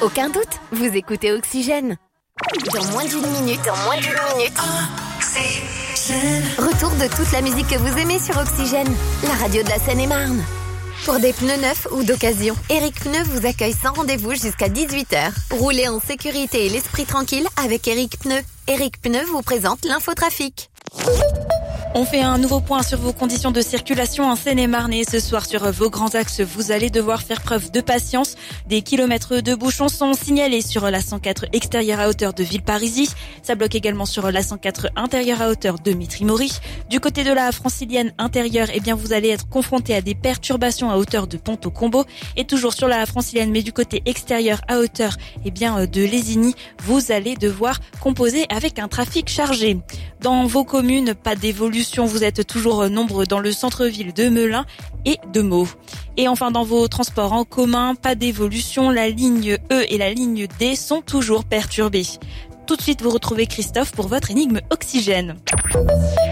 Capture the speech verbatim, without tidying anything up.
Aucun doute, vous écoutez Oxygène. Dans moins d'une minute, dans moins d'une minute. Oxygène. Retour de toute la musique que vous aimez sur Oxygène, la radio de la Seine-et-Marne. Pour des pneus neufs ou d'occasion, Eric Pneus vous accueille sans rendez-vous jusqu'à dix-huit heures. Roulez en sécurité et l'esprit tranquille avec Eric Pneus. Eric Pneus vous présente l'infotrafic. On fait un nouveau point sur vos conditions de circulation en Seine-et-Marne et ce soir sur vos grands axes, vous allez devoir faire preuve de patience. Des kilomètres de bouchons sont signalés sur la cent quatre extérieure à hauteur de Villeparisis. Ça bloque également sur la cent quatre intérieure à hauteur de Mitry-Mory. Du côté de la francilienne intérieure, eh bien vous allez être confronté à des perturbations à hauteur de Pont-au-Combo. Et toujours sur la francilienne, mais du côté extérieur à hauteur eh bien de Lézigny, vous allez devoir composer avec un trafic chargé. Dans vos communes, pas d'évolution. Vous êtes toujours nombreux dans le centre-ville de Melun et de Meaux. Et enfin, dans vos transports en commun, pas d'évolution. La ligne E et la ligne D sont toujours perturbées. Tout de suite, vous retrouvez Christophe pour votre énigme Oxygène.